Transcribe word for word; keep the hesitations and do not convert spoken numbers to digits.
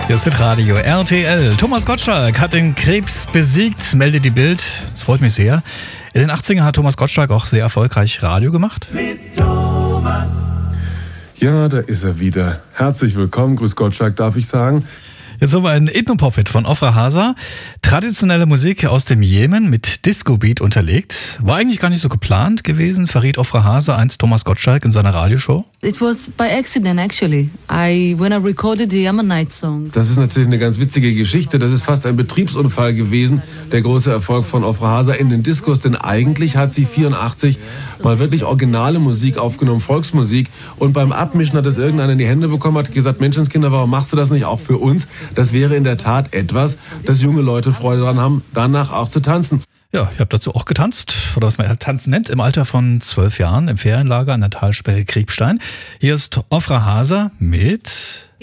Hier ist Radio R T L. Thomas Gottschalk hat den Krebs besiegt, meldet die Bild. Das freut mich sehr. In den achtzigern hat Thomas Gottschalk auch sehr erfolgreich Radio gemacht. Mit Thomas. Ja, da ist er wieder. Herzlich willkommen, Grüß Gottschalk, darf ich sagen. Jetzt haben wir einen Ethnopop-Hit von Ofra Hasa. Traditionelle Musik aus dem Jemen mit Disco-Beat unterlegt. War eigentlich gar nicht so geplant gewesen, verriet Ofra Hasa einst Thomas Gottschalk in seiner Radioshow. It was by accident actually. I when I recorded the Ammonite song. Das ist natürlich eine ganz witzige Geschichte. Das ist fast ein Betriebsunfall gewesen, der große Erfolg von Ofra Hasa in den Diskos. Denn eigentlich hat sie vierundachtzig mal wirklich originale Musik aufgenommen, Volksmusik. Und beim Abmischen hat es irgendeiner in die Hände bekommen, hat gesagt, Menschenskinder, warum machst du das nicht auch für uns? Das wäre in der Tat etwas, dass junge Leute Freude daran haben, danach auch zu tanzen. Ja, ich habe dazu auch getanzt, oder was man halt tanzen nennt, im Alter von zwölf Jahren im Ferienlager an der Talsperre Kriebstein. Hier ist Ofra Hasa mit